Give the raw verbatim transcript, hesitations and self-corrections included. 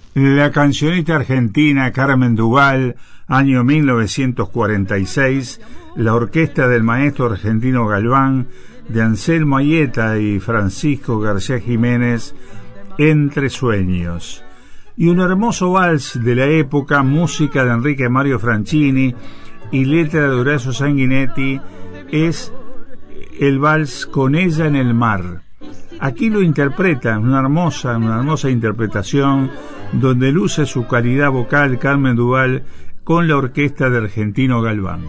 La cancionista argentina Carmen Duval, año mil novecientos cuarenta y seis, la orquesta del maestro argentino Galván, de Anselmo Aieta y Francisco García Jiménez, Entre Sueños. Y un hermoso vals de la época, música de Enrique Mario Franchini y letra de Horacio Sanguinetti, es el vals Con ella en el mar. Aquí lo interpreta, una hermosa, una hermosa interpretación, donde luce su calidad vocal Carmen Duval con la orquesta de Argentino Galván.